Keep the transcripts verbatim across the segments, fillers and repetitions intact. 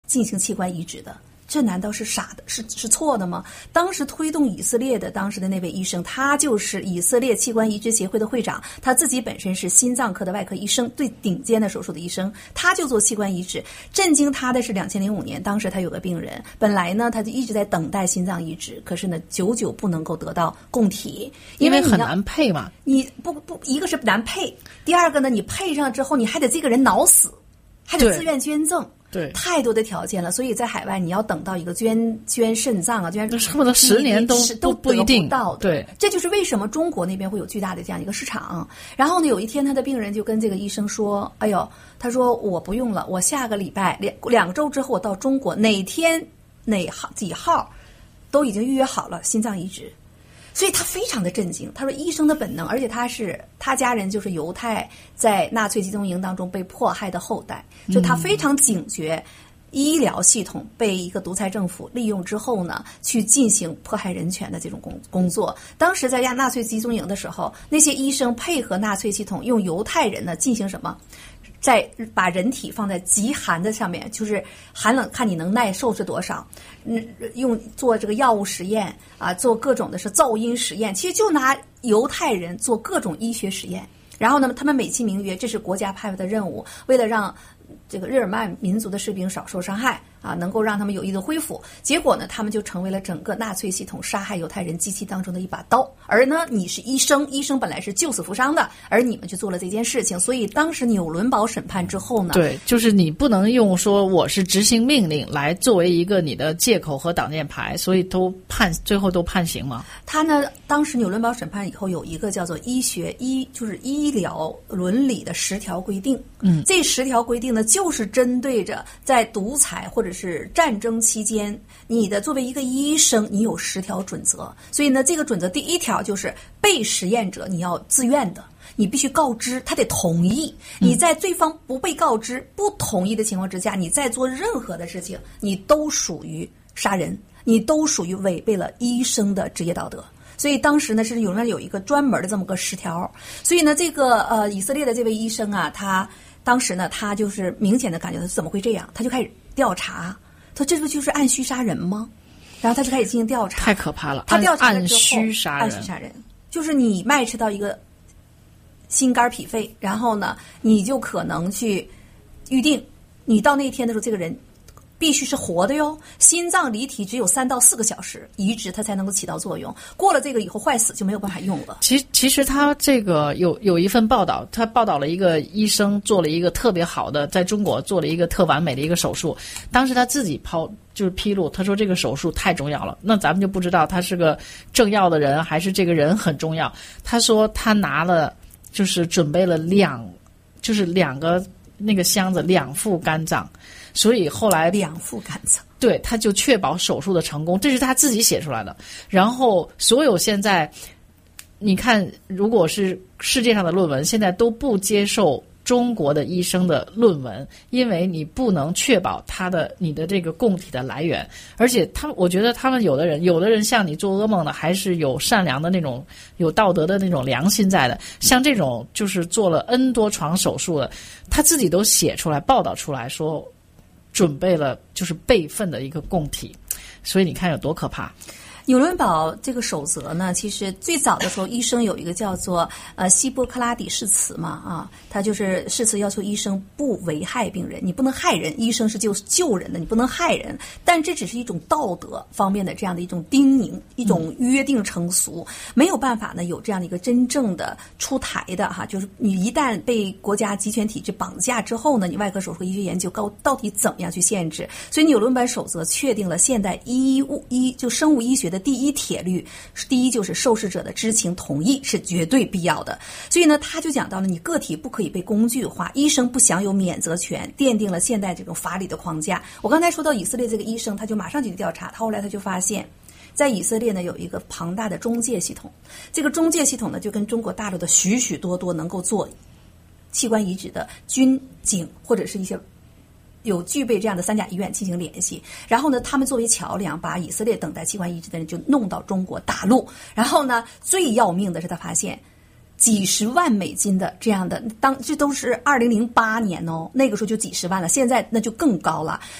进行器官移植的。这难道是傻的？是是错的吗？当时推动以色列的当时的那位医生，他就是以色列器官移植协会的会长，他自己本身是心脏科的外科医生，最顶尖的手术的医生，他就做器官移植。震惊他的是两千零五年，当时他有个病人，本来呢他就一直在等待心脏移植，可是呢久久不能够得到供体， 因为很难配嘛。 你不不，一个是难配，第二个呢，你配上之后，你还得这个人脑死，还得自愿捐赠。 对， 太多的条件了，所以在海外你要等到一个捐捐肾脏啊，捐差不多十年都都不一定到的。 对， 这就是为什么中国那边会有巨大的这样一个市场。然后呢，有一天他的病人就跟这个医生说：“哎呦，他说我不用了，我下个礼拜两两周之后我到中国，哪天哪号几号都已经预约好了心脏移植。”所以他非常的震惊，他说医生的本能，而且他是他家人就是犹太在纳粹集中营当中被迫害的后代，就他非常警觉医疗系统被一个独裁政府利用之后呢，去进行迫害人权的这种工工作。当时在亚纳粹集中营的时候，那些医生配合纳粹系统，用犹太人呢进行什么？在把人体放在极寒的上面，就是寒冷，看你能耐受是多少。嗯，用做这个药物实验啊，做各种的是噪音实验，其实就拿犹太人做各种医学实验。然后呢，他们美其名曰这是国家派的任务，为了让这个日耳曼民族的士兵少受伤害啊，能够让他们有益的恢复。结果呢，他们就成为了整个纳粹系统杀害犹太人机器当中的一把刀。而呢，你是医生，医生本来是救死扶伤的，而你们去做了这件事情。所以当时纽伦堡审判之后呢， 对，就是你不能用说我是执行命令来作为一个你的借口和挡箭牌，所以都判最后都判刑嘛。 他呢，当时纽伦堡审判以后有一个叫做医学医就是医疗伦理的十条规定。嗯，这十条规定呢，就是针对着在独裁或者是战争期间，你的作为一个医生，你有十条准则。所以呢，这个准则第一条就是被实验者你要自愿的，你必须告知，他得同意。你在对方不被告知、不同意的情况之下，你在做任何的事情，你都属于杀人，你都属于违背了医生的职业道德。所以当时呢，是有人有一个专门的这么个十条。所以呢，这个呃以色列的这位医生啊，他当时呢，他就是明显的感觉他怎么会这样，他就开始调查，他这不就是按需杀人吗？然后他就开始进行调查。 太可怕了！ 他调查了之后， 按需杀人， 按需杀人就是你卖吃到一个心肝脾肺，然后呢，你就可能去预定，你到那天的时候，这个人必须是活的哟，心脏离体只有三到四个小时，移植它才能够起到作用。过了这个以后，坏死就没有办法用了。 其其实他这个有有一份报道，他报道了一个医生做了一个特别好的，在中国做了一个特完美的一个手术。当时他自己抛就是披露，他说这个手术太重要了。那咱们就不知道他是个政要的人，还是这个人很重要。他说他拿了，就是准备了两，就是两个那个箱子两副肝脏。所以后来两副肝脏， 对，他就确保手术的成功，这是他自己写出来的。然后所有现在你看，如果是世界上的论文，现在都不接受中国的医生的论文，因为你不能确保他的你的这个供体的来源。而且他们，我觉得他们有的人，有的人像你做噩梦的，还是有善良的那种、有道德的那种良心在的。像这种就是做了 N 多床手术的，他自己都写出来、报道出来说。准备了就是备份的一个供体，所以你看有多可怕。 纽伦堡这个守则呢，其实最早的时候，医生有一个叫做呃希波克拉底誓词嘛，啊，他就是誓词要求医生不危害病人，你不能害人，医生是救救人的，你不能害人。但这只是一种道德方面的这样的一种叮咛，一种约定成俗，嗯、没有办法呢有这样的一个真正的出台的哈，就是你一旦被国家集权体制绑架之后呢，你外科手术医学研究高到底怎么样去限制？所以纽伦堡守则确定了现代医务医就生物医学的第一铁律，第一就是受试者的知情同意是绝对必要的。所以呢，他就讲到了你个体不可以被工具化，医生不享有免责权，奠定了现代这种法理的框架。我刚才说到以色列这个医生，他就马上就去调查，他后来他就发现在以色列呢有一个庞大的中介系统，这个中介系统呢就跟中国大陆的许许多多能够做器官移植的军警或者是一些有具备这样的三甲医院进行联系，然后呢，他们作为桥梁，把以色列等待器官移植的人就弄到中国大陆。然后呢，最要命的是，他发现几十万美金的这样的，当这都是二零零八年哦，那个时候就几十万了，现在那就更高了。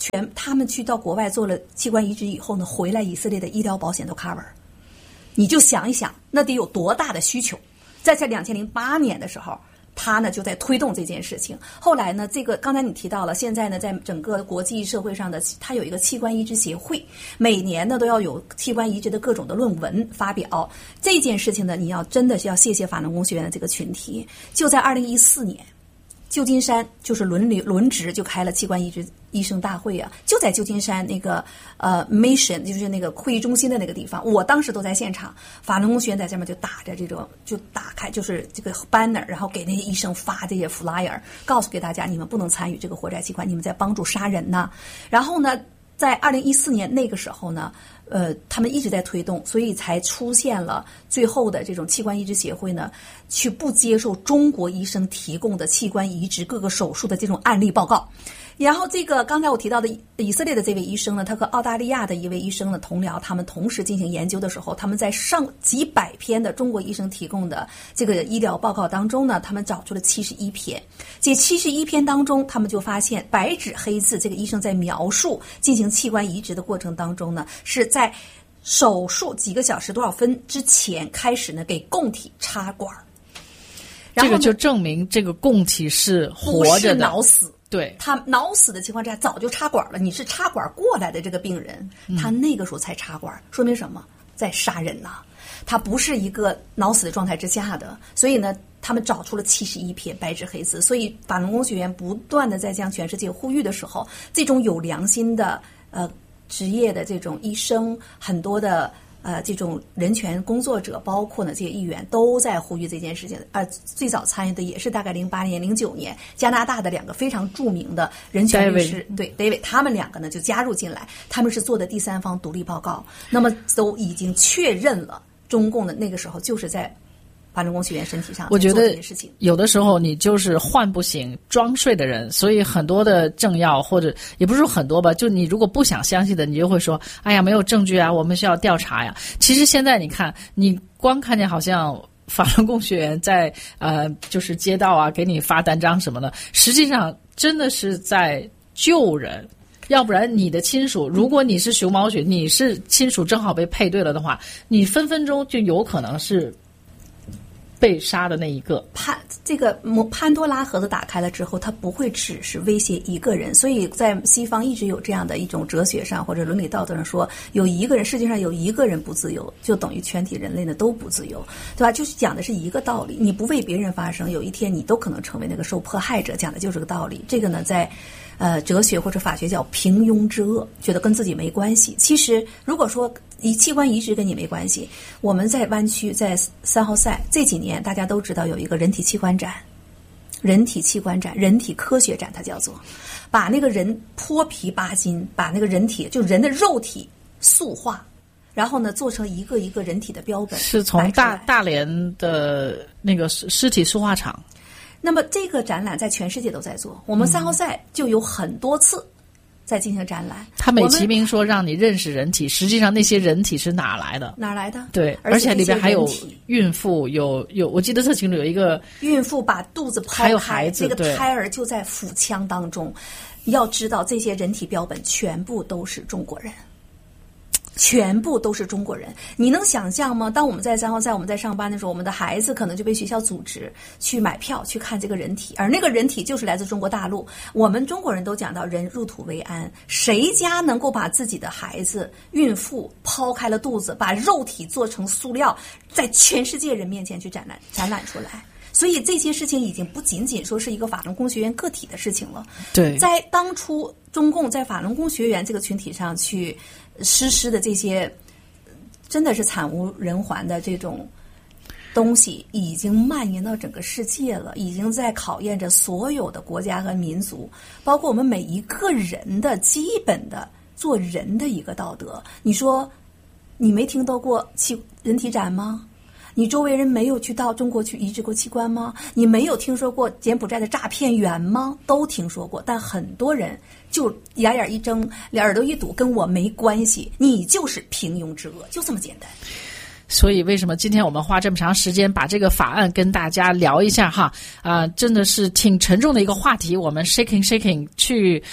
全他们去到国外做了器官移植以后呢，回来以色列的医疗保险都 cover。你就想一想，那得有多大的需求？在这两千零八年的时候，他呢就在推动这件事情。后来呢，这个刚才你提到了，现在呢，在整个国际社会上的，它有一个器官移植协会，每年呢都要有器官移植的各种的论文发表。这件事情呢，你要真的是要谢谢法轮功学院的这个群体。就在二零一四年，旧金山就是轮流轮值就开了器官移植医生大会啊，就在旧金山那个呃 Mission 就是那个会议中心的那个地方，我当时都在现场，法轮功学院在这边就打着这种就打开就是这个 banner， 然后给那些医生发这些 flyer， 告诉给大家你们不能参与这个活摘器官，你们在帮助杀人呢。然后呢，在二零一四年那个时候呢。呃，他们一直在推动，所以才出现了最后的这种器官移植协会呢，去不接受中国医生提供的器官移植各个手术的这种案例报告。然后这个刚才我提到的以色列的这位医生呢，他和澳大利亚的一位医生的同僚，他们同时进行研究的时候，他们在上几百篇的中国医生提供的这个医疗报告当中呢，他们找出了七十一篇。这七十一篇当中，他们就发现白纸黑字，这个医生在描述进行器官移植的过程当中呢，是在手术几个小时多少分之前开始呢，给供体插管。 这个就证明这个供体是活着的， 不是脑死。 对， 他脑死的情况之下早就插管了，你是插管过来的这个病人，他那个时候才插管，说明什么？在杀人呐、啊！他不是一个脑死的状态之下的，所以呢，他们找出了七十一篇白纸黑字。所以法轮功学员不断的在向全世界呼吁的时候，这种有良心的呃职业的这种医生，很多的。呃，这种人权工作者，包括呢这些议员，都在呼吁这件事情。呃，最早参与的也是大概零八年、零九年，加拿大的两个非常著名的人权律师，对 David， 他们两个呢就加入进来，他们是做的第三方独立报告，那么都已经确认了中共的那个时候就是在法轮功学员身体上， 我觉得有的时候你就是唤不醒装睡的人，所以很多的政要或者也不是说很多吧，就你如果不想相信的，你就会说，哎呀，没有证据啊，我们需要调查呀。其实现在你看，你光看见好像法轮功学员在呃，就是街道啊给你发单张什么的，实际上真的是在救人。要不然你的亲属，如果你是熊猫血，你是亲属正好被配对了的话，你分分钟就有可能是被杀的那一个。 潘这个潘多拉盒子打开了之后，它不会只是威胁一个人，所以在西方一直有这样的一种哲学上或者伦理道德上说，有一个人，世界上有一个人不自由，就等于全体人类呢都不自由，对吧？就是讲的是一个道理，你不为别人发声，有一天你都可能成为那个受迫害者，讲的就是个道理。这个呢，在呃哲学或者法学叫平庸之恶，觉得跟自己没关系。其实如果说以器官移植跟你没关系，我们在湾区在三号赛这几年大家都知道有一个人体器官展，人体器官展，人体科学展，它叫做把那个人脱皮扒筋，把那个人体就人的肉体塑化，然后呢做成一个一个人体的标本， 是从大大连的那个尸体塑化厂。 那么这个展览在全世界都在做，我们三号赛就有很多次在进行展览。 他美其名说让你认识人体，实际上那些人体是哪来的？ 哪来的？ 对， 而且里边还有孕妇，有有，我记得特清楚，有一个孕妇把肚子抛开， 还有孩子， 这个胎儿就在腹腔当中。要知道，这些人体标本全部都是中国人。全部都是中国人，你能想象吗？当我们在三号赛，我们在上班的时候，我们的孩子可能就被学校组织去买票去看这个人体，而那个人体就是来自中国大陆。我们中国人都讲到人入土为安，谁家能够把自己的孩子、孕妇抛开了肚子，把肉体做成塑料，在全世界人面前去展览展览出来？所以这些事情已经不仅仅说是一个法轮功学员个体的事情了。 对， 在当初中共在法轮功学员这个群体上去实施的这些真的是惨无人寰的这种东西，已经蔓延到整个世界了，已经在考验着所有的国家和民族，包括我们每一个人的基本的做人的一个道德。你说你没听到过器人体展吗？你周围人没有去到中国去移植过器官吗？你没有听说过柬埔寨的诈骗员吗？都听说过，但很多人就眼眼一睁，耳朵一堵，跟我没关系，你就是平庸之恶，就这么简单。 所以为什么今天我们花这么长时间把这个法案跟大家聊一下哈？啊、呃，真的是挺沉重的一个话题，我们 shaking shaking 去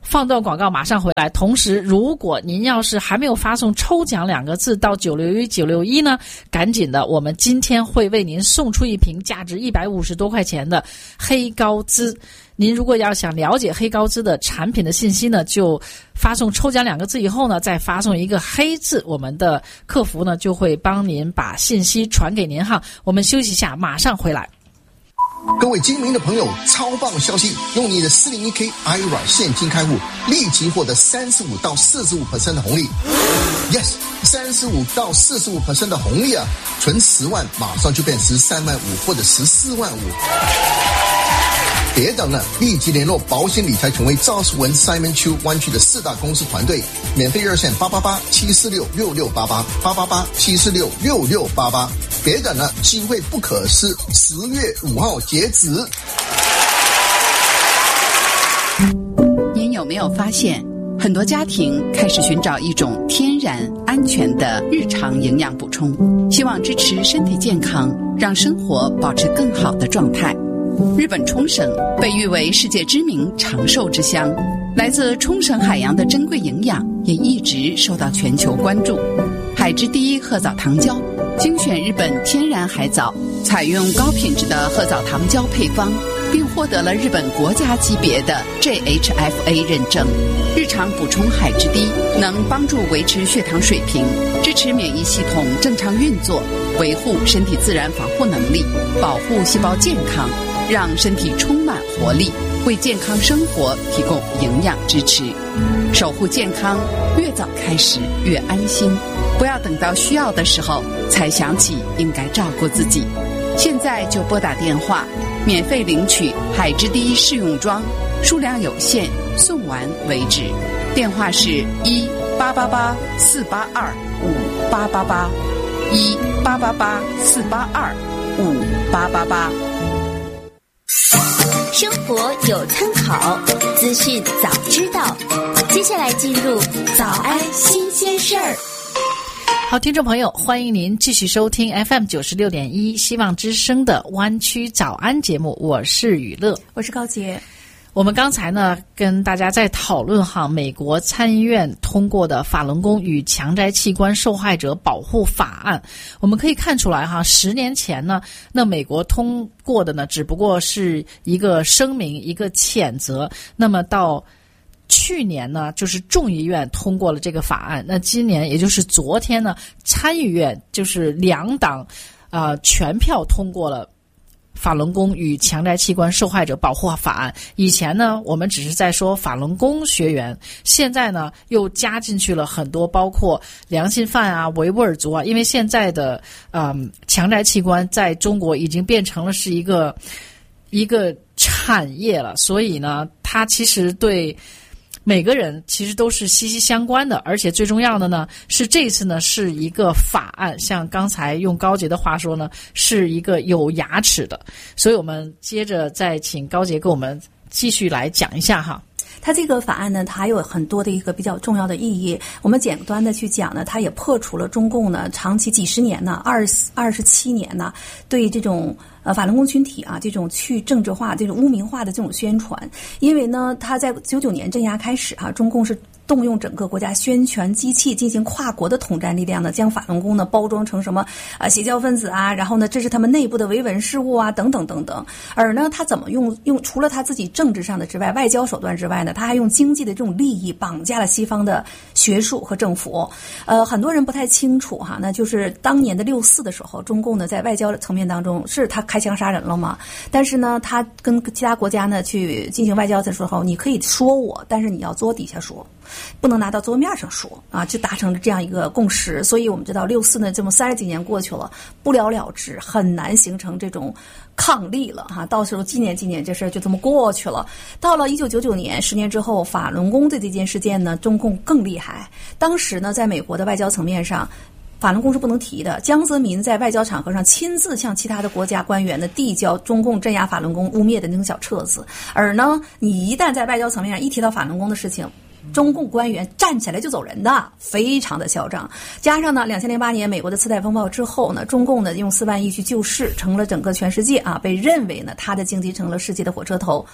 放段广告马上回来。同时如果您要是还没有发送抽奖两个字到九六一九六一呢，赶紧的，我们今天会为您送出一瓶价值一百五十多块钱的黑高兹。您如果要想了解黑高兹的产品的信息呢，就发送抽奖两个字以后呢，再发送一个黑字，我们的客服呢就会帮您把信息传给您哈。我们休息一下，马上回来。 各位精明的朋友，超棒消息！用你的四零一 K I R A 现金开户，立即获得三十五到四十五 percent 的红利。Yes， 三十五到四十五 percent 的红利啊！存十万，马上就变十三万五或者十四万五。别等了，立即联络保险理财权威赵世文 Simon Chu 湾区的四大公司团队，免费热线八八八七四六六六八八八八八七四六六六八八。别等了，机会不可失，十月五号截止。 您有没有发现，很多家庭开始寻找一种天然安全的日常营养补充，希望支持身体健康，让生活保持更好的状态。日本冲绳被誉为世界知名长寿之乡，来自冲绳海洋的珍贵营养也一直受到全球关注。海之第一褐藻糖胶精选日本天然海藻，采用高品质的褐藻糖胶配方，并获得了日本国家级别的 J H F A 认证。日常补充海之滴能帮助维持血糖水平，支持免疫系统正常运作，维护身体自然防护能力，保护细胞健康，让身体充满活力，为健康生活提供营养支持。守护健康，越早开始越安心，不要等到需要的时候才想起应该照顾自己。现在就拨打电话，免费领取海之滴试用装，数量有限，送完为止。电话是一八八八四八二五八八八，一八八八四八二五八八八。 生活有参考，资讯早知道。接下来进入早安新鲜事儿。 好，听众朋友，欢迎您继续收听 F M 九十六点一希望之声的湾区早安节目，我是雨乐， 我是高杰。 我们刚才呢跟大家在讨论哈，美国参议院通过的法轮功与强摘器官受害者保护法案，我们可以看出来哈，十年前呢，那美国通过的呢只不过是一个声明，一个谴责，那么到去年呢，就是众议院通过了这个法案，那今年也就是昨天呢，参议院就是两党啊、呃、全票通过了法轮功与强摘器官受害者保护法案。以前呢，我们只是在说法轮功学员，现在呢又加进去了很多，包括良心犯啊、维吾尔族啊，因为现在的嗯强摘器官在中国已经变成了是一个一个产业了，所以呢，它其实对每个人其实都是息息相关的，而且最重要的呢是这次呢是一个法案，像刚才用高杰的话说呢，是一个有牙齿的，所以我们接着再请高杰给我们继续来讲一下哈。 它这个法案呢，它有很多的一个比较重要的意义。我们简单的去讲呢，它也破除了中共呢长期几十年呢，二十二十七年呢，对这种呃法轮功群体啊这种去政治化、这种污名化的这种宣传。因为呢，它在九九年镇压开始啊，中共是动用整个国家宣传机器进行跨国的统战力量呢，将法轮功呢包装成什么啊邪教分子啊，然后呢这是他们内部的维稳事务啊等等等等。而呢他怎么用用除了他自己政治上的之外，外交手段之外呢，他还用经济的这种利益绑架了西方的学术和政府。呃很多人不太清楚哈，那就是当年的六四的时候，中共呢在外交层面当中是他开枪杀人了吗？但是呢他跟其他国家呢去进行外交的时候，你可以说我，但是你要桌底下说，不能拿到桌面上说啊，就达成了这样一个共识。所以我们知道六四呢这么三十几年过去了，不了了之，很难形成这种抗力了哈。到时候纪念纪念这事就这么过去了。到了一九九九年，十年之后，法轮功的这件事件呢，中共更厉害。当时呢，在美国的外交层面上，法轮功是不能提的。江泽民在外交场合上亲自向其他的国家官员呢递交中共镇压法轮功污蔑的那种小册子。而呢，你一旦在外交层面上一提到法轮功的事情，中共官员站起来就走人的，非常的嚣张。加上呢，两千零八年美国的次贷风暴之后呢，中共呢用四万亿去救市，成了整个全世界啊被认为呢它的经济成了世界的火车头。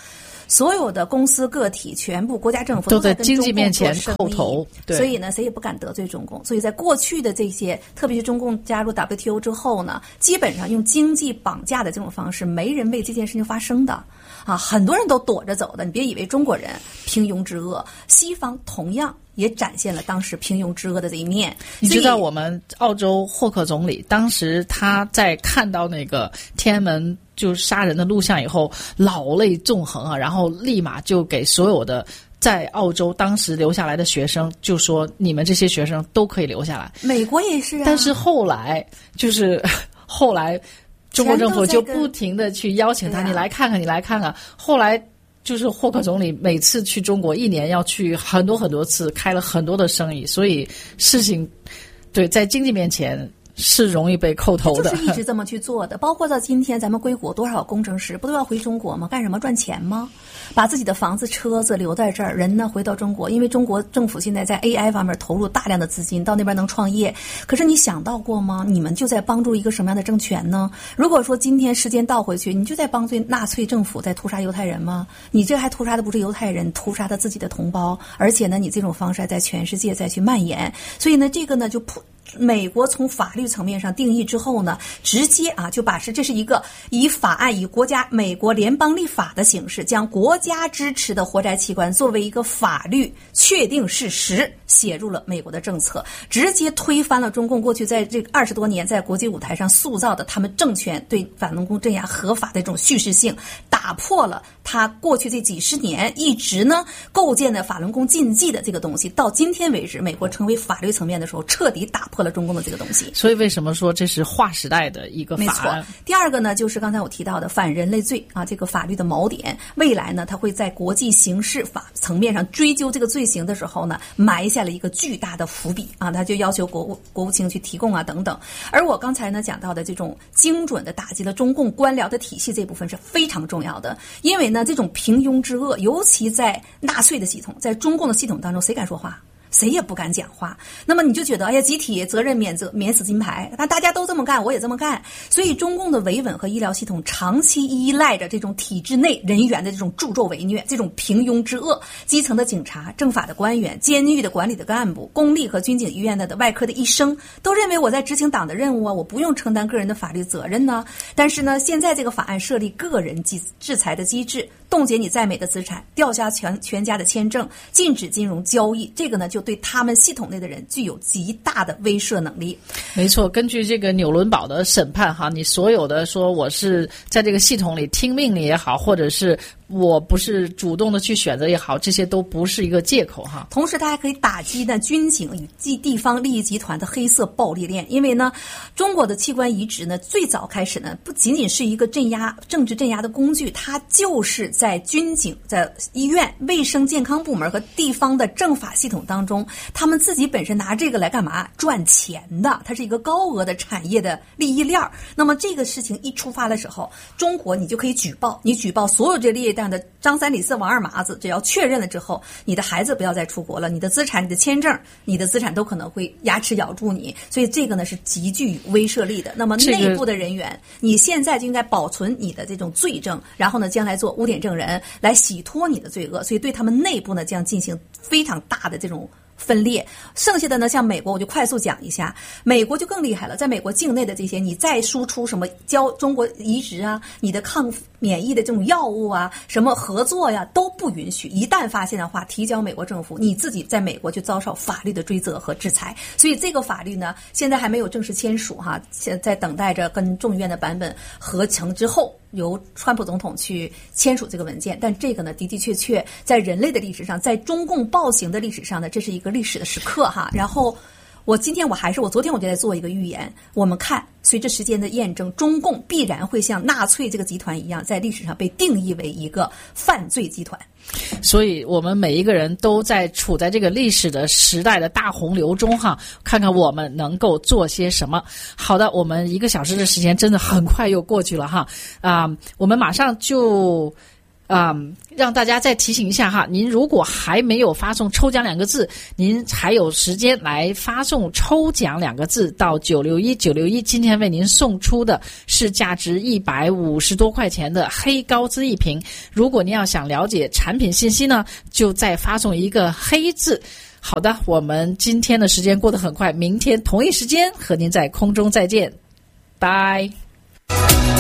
所有的公司个体全部国家政府都在跟中共经济面前做生意叩头，对， 所以呢谁也不敢得罪中共。所以在过去的这些，特别是中共加入 W T O 之后呢，基本上用经济绑架的这种方式，没人为这件事情发生的啊，很多人都躲着走的。你别以为中国人平庸之恶，西方同样也展现了当时平庸之恶的这一面。 你知道我们澳洲霍克总理当时他在看到那个天安门就杀人的录像以后，老泪纵横啊，然后立马就给所有的在澳洲当时留下来的学生就说，你们这些学生都可以留下来。 美国也是啊， 但是后来就是后来中国政府就不停的去邀请他， 啊、 你来看看，你来看看。后来就是霍克总理每次去中国，一年要去很多很多次，开了很多的生意，所以事情对在经济面前是容易被扣头的， 就是一直这么去做的。包括到今天，咱们硅谷多少工程师不都要回中国吗？干什么？赚钱吗？把自己的房子、车子留在这儿，人呢回到中国，因为中国政府现在在 A I 方面投入大量的资金，到那边能创业。可是你想到过吗？你们就在帮助一个什么样的政权呢？如果说今天时间倒回去，你就在帮助纳粹政府在屠杀犹太人吗？你这还屠杀的不是犹太人，屠杀他自己的同胞，而且呢，你这种方式还在全世界再去蔓延。所以呢，这个呢就普。美国从法律层面上定义之后呢，直接啊就把是这是一个以法案以国家美国联邦立法的形式，将国家支持的活摘器官作为一个法律确定事实写入了美国的政策，直接推翻了中共过去在这二十多年在国际舞台上塑造的他们政权对法轮功镇压合法的这种叙事性，打破了他过去这几十年一直呢构建的法轮功禁忌的这个东西。到今天为止，美国成为法律层面的时候，彻底打破了中共的这个东西。 所以为什么说这是划时代的一个法案？ 没错。第二个呢，就是刚才我提到的反人类罪啊，这个法律的锚点，未来呢，它会在国际刑事法层面上追究这个罪行的时候呢，埋下了一个巨大的伏笔啊，他就要求国务国务卿去提供啊等等。而我刚才呢讲到的这种精准的打击了中共官僚的体系这部分是非常重要的，因为呢，这种平庸之恶，尤其在纳粹的系统，在中共的系统当中，谁敢说话？谁也不敢讲话。那么你就觉得，哎呀，集体责任免责免死金牌，那大家都这么干，我也这么干。所以中共的维稳和医疗系统长期依赖着这种体制内人员的这种助纣为虐，这种平庸之恶。基层的警察、政法的官员、监狱的管理的干部、公立和军警医院的外科的医生，都认为我在执行党的任务啊，我不用承担个人的法律责任呢。但是呢，现在这个法案设立个人制制裁的机制，冻结你在美的资产，吊销全全家的签证，禁止金融交易，这个呢就对他们系统内的人具有极大的威慑能力。 没错，根据这个纽伦堡的审判哈，你所有的说我是在这个系统里听命令也好，或者是我不是主动的去选择也好，这些都不是一个借口哈。 同时它还可以打击呢军警与地地方利益集团的黑色暴力链，因为呢中国的器官移植呢最早开始呢不仅仅是一个镇压政治镇压的工具，它就是在军警、在医院、卫生健康部门和地方的政法系统当中，他们自己本身拿这个来干嘛？赚钱的，它是一个高额的产业的利益链。那么这个事情一出发的时候，中国你就可以举报，你举报所有这利益链的张三李四王二麻子，只要确认了之后，你的孩子不要再出国了，你的资产、你的签证、你的资产都可能会牙齿咬住你。所以这个呢是极具威慑力的。那么内部的人员，你现在就应该保存你的这种罪证，然后呢将来做污点证人来洗脱你的罪恶。所以对他们内部呢将进行非常大的这种分裂。剩下的呢，像美国，我就快速讲一下。美国就更厉害了，在美国境内的这些，你再输出什么教中国移植啊，你的抗免疫的这种药物啊，什么合作呀，都不允许。一旦发现的话，提交美国政府，你自己在美国就遭受法律的追责和制裁。所以这个法律呢，现在还没有正式签署哈，现在等待着跟众议院的版本合成之后，由川普总统去签署这个文件。但这个呢，的的确确在人类的历史上，在中共暴行的历史上呢，这是一个历史的时刻哈。然后我今天我还是我昨天我就在做一个预言，我们看随着时间的验证，中共必然会像纳粹这个集团一样，在历史上被定义为一个犯罪集团。 所以我们每一个人都在处在这个历史的时代的大洪流中哈，看看我们能够做些什么。好的，我们一个小时的时间真的很快又过去了哈啊、呃，我们马上就嗯，让大家再提醒一下哈，您如果还没有发送抽奖两个字，您还有时间来发送抽奖两个字到九六一九六一。今天为您送出的是价值一百五十多块钱的黑高兹一瓶。如果您要想了解产品信息呢，就再发送一个黑字。好的，我们今天的时间过得很快，明天同一时间和您在空中再见，拜。